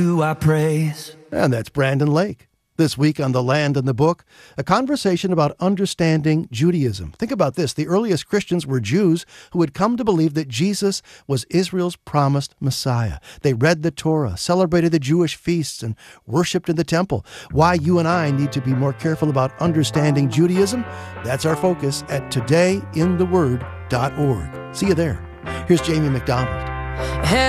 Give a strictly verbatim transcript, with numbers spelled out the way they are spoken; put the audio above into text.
You I praise. And that's Brandon Lake. This week on The Land and the Book, a conversation about understanding Judaism. Think about this. The earliest Christians were Jews who had come to believe that Jesus was Israel's promised Messiah. They read the Torah, celebrated the Jewish feasts, and worshiped in the temple. Why you and I need to be more careful about understanding Judaism? That's our focus at today in the word dot org. See you there. Here's Jamie McDonald.